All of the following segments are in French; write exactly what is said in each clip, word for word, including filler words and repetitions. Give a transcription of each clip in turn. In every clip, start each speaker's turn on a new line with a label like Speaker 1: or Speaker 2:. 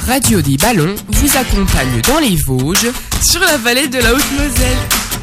Speaker 1: Radio des Ballons vous accompagne dans les Vosges, sur la vallée de la Haute-Moselle.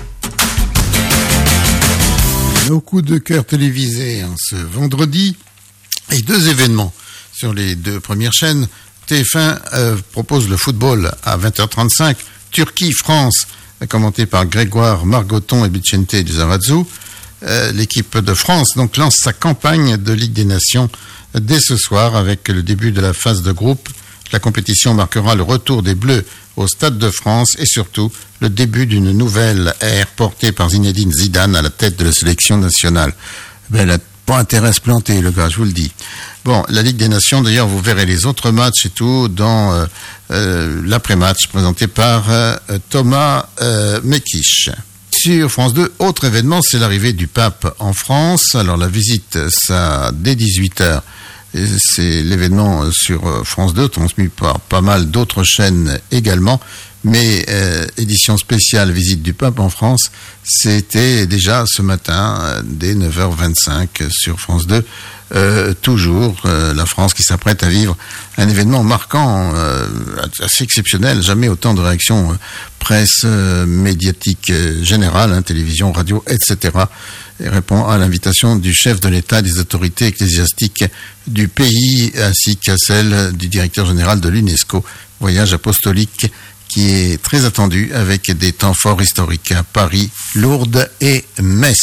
Speaker 2: Nos coups de cœur télévisés hein, ce vendredi et deux événements sur les deux premières chaînes. T F un euh, propose le football à vingt heures trente-cinq, Turquie-France, commenté par Grégoire Margoton et Vicente Lizarazu. Euh, l'équipe de France donc lance sa campagne de Ligue des Nations dès ce soir avec le début de la phase de groupe. La compétition marquera le retour des Bleus au Stade de France et surtout le début d'une nouvelle ère portée par Zinedine Zidane à la tête de la sélection nationale. Ben, il n'a pas intérêt à se planter, le gars, je vous le dis. Bon, la Ligue des Nations, d'ailleurs, vous verrez les autres matchs et tout dans euh, euh, l'après-match présenté par euh, Thomas euh, Mekisch. Sur France deux, autre événement, c'est l'arrivée du pape en France. Alors la visite, ça, dès dix-huit heures. Et c'est l'événement sur France deux, transmis par pas mal d'autres chaînes également. Mais euh, édition spéciale visite du pape en France, c'était déjà ce matin, euh, dès neuf heures vingt-cinq sur France deux. Euh, toujours euh, la France qui s'apprête à vivre un événement marquant, euh, assez exceptionnel. Jamais autant de réactions euh, presse, euh, médiatique euh, générale, hein, télévision, radio, et cetera. Et répond à l'invitation du chef de l'État, des autorités ecclésiastiques du pays, ainsi qu'à celle du directeur général de l'UNESCO. Voyage apostolique qui est très attendu avec des temps forts historiques à Paris, Lourdes et Metz.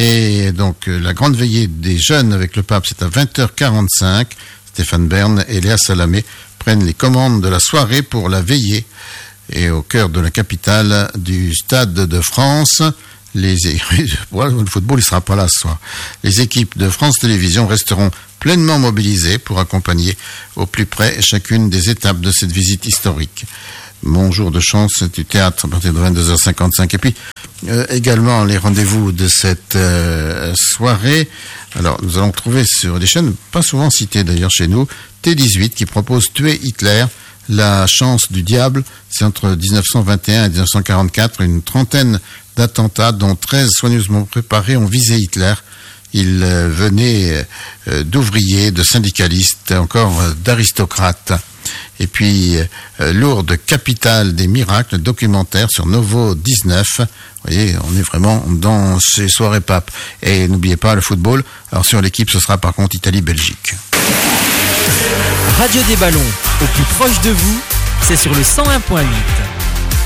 Speaker 2: Et donc la grande veillée des jeunes avec le pape, c'est à vingt heures quarante-cinq. Stéphane Bern et Léa Salamé prennent les commandes de la soirée pour la veillée. Et au cœur de la capitale du Stade de France, les le football il sera pas là ce soir. Les équipes de France Télévisions resteront pleinement mobilisées pour accompagner au plus près chacune des étapes de cette visite historique. Mon jour de chance du théâtre à partir de vingt-deux heures cinquante-cinq. Et puis euh, également les rendez-vous de cette euh, soirée. Alors nous allons trouver sur des chaînes pas souvent citées d'ailleurs chez nous, T dix-huit qui propose Tuer Hitler, la chance du diable. C'est entre dix-neuf cent vingt et un et dix-neuf cent quarante-quatre, une trentaine d'attentats dont treize soigneusement préparés ont visé Hitler. Il euh, venait euh, d'ouvriers, de syndicalistes, encore euh, d'aristocrates. Et puis, euh, Lourdes, capitale des miracles, documentaire sur Novo dix-neuf. Vous voyez, on est vraiment dans ces soirées papes. Et n'oubliez pas le football. Alors sur l'équipe, ce sera par contre Italie-Belgique.
Speaker 3: Radio des Ballons, au plus proche de vous, c'est sur le cent un point huit.